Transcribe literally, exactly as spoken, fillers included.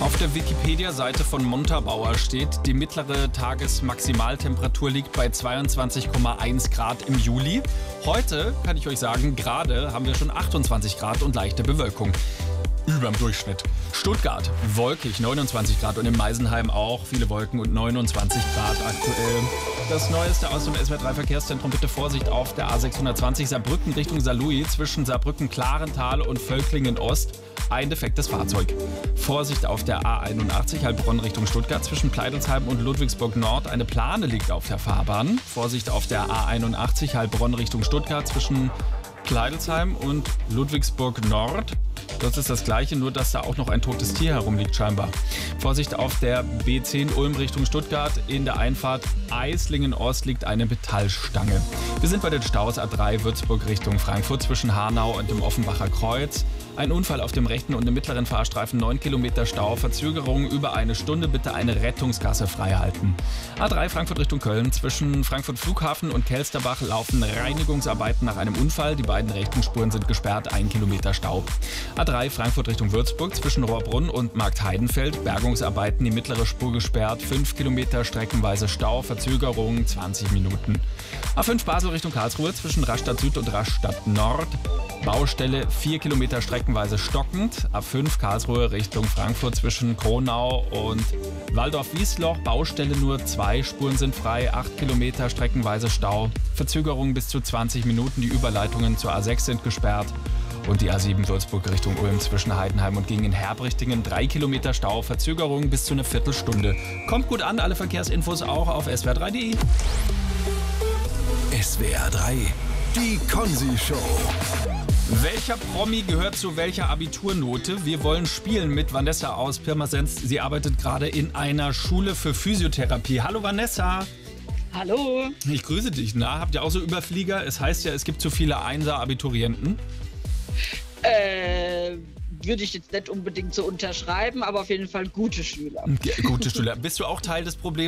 Auf der Wikipedia-Seite von Montabaur steht, die mittlere Tagesmaximaltemperatur liegt bei zweiundzwanzig Komma eins Grad im Juli. Heute, kann ich euch sagen, gerade haben wir schon achtundzwanzig Grad und leichte Bewölkung. Überm Durchschnitt. Stuttgart, wolkig, neunundzwanzig Grad und in Meisenheim auch viele Wolken und neunundzwanzig Grad aktuell. Das Neueste aus dem S W R drei Verkehrszentrum, bitte Vorsicht auf der A sechshundertzwanzig Saarbrücken Richtung Saarlouis zwischen Saarbrücken-Klarental und Völklingen-Ost. Ein defektes Fahrzeug. Vorsicht auf der A einundachtzig Heilbronn Richtung Stuttgart zwischen Pleidelsheim und Ludwigsburg Nord. Eine Plane liegt auf der Fahrbahn. Vorsicht auf der A einundachtzig Heilbronn Richtung Stuttgart zwischen Pleidelsheim und Ludwigsburg Nord. Das ist das Gleiche, nur dass da auch noch ein totes Tier herumliegt scheinbar. Vorsicht auf der B zehn Ulm Richtung Stuttgart. In der Einfahrt Eislingen Ost liegt eine Metallstange. Wir sind bei den Staus A drei Würzburg Richtung Frankfurt zwischen Hanau und dem Offenbacher Kreuz. Ein Unfall auf dem rechten und dem mittleren Fahrstreifen, neun Kilometer Stau, Verzögerung über eine Stunde, bitte eine Rettungsgasse freihalten. A drei Frankfurt Richtung Köln, zwischen Frankfurt Flughafen und Kelsterbach laufen Reinigungsarbeiten nach einem Unfall. Die beiden rechten Spuren sind gesperrt, ein Kilometer Stau. A drei Frankfurt Richtung Würzburg, zwischen Rohrbrunn und Marktheidenfeld, Bergungsarbeiten, die mittlere Spur gesperrt, fünf Kilometer streckenweise Stau, Verzögerung zwanzig Minuten. A fünf Basel Richtung Karlsruhe, zwischen Rastatt Süd und Rastatt Nord, Baustelle vier Kilometer streckenweise stockend. A fünf Karlsruhe Richtung Frankfurt zwischen Kronau und Waldorf-Wiesloch. Baustelle nur zwei Spuren sind frei. acht Kilometer streckenweise Stau. Verzögerung bis zu zwanzig Minuten. Die Überleitungen zur A sechs sind gesperrt. Und die A sieben Würzburg Richtung Ulm zwischen Heidenheim und Gingen-Herbrichtingen. drei Kilometer Stau. Verzögerung bis zu eine Viertelstunde. Kommt gut an. Alle Verkehrsinfos auch auf S W R drei punkt de. S W R drei, die Konzi-Show. Welcher Promi gehört zu welcher Abiturnote? Wir wollen spielen mit Vanessa aus Pirmasens. Sie arbeitet gerade in einer Schule für Physiotherapie. Hallo Vanessa. Hallo. Ich grüße dich. Na, habt ihr auch so Überflieger? Es heißt ja, es gibt zu viele Einser-Abiturienten. Äh, würde ich jetzt nicht unbedingt so unterschreiben, aber auf jeden Fall gute Schüler. Ja, gute Schüler. Bist du auch Teil des Problems?